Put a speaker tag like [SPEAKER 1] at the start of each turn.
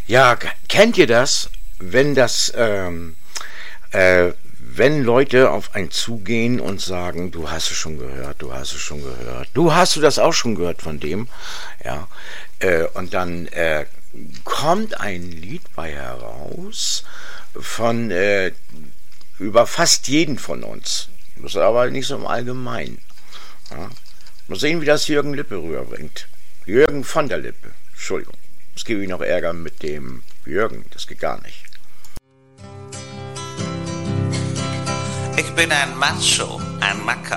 [SPEAKER 1] Ja, kennt ihr das, wenn wenn Leute auf einen zugehen und sagen, du hast es schon gehört, du hast es schon gehört, hast du das auch schon gehört von dem, ja, und dann kommt ein Lied bei heraus von über fast jeden von uns, das ist aber nicht so im Allgemeinen. Ja. Mal sehen, wie das Jürgen Lippe rüberbringt. Jürgen von der Lippe, Entschuldigung. Es gebe ich noch Ärger mit dem Jürgen, das geht gar nicht.
[SPEAKER 2] Ich bin ein Macho, ein Macker.